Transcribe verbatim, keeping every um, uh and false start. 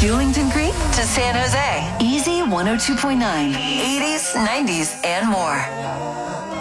Julington Creek to San Jose. Easy one oh two point nine. eighties, nineties, and more.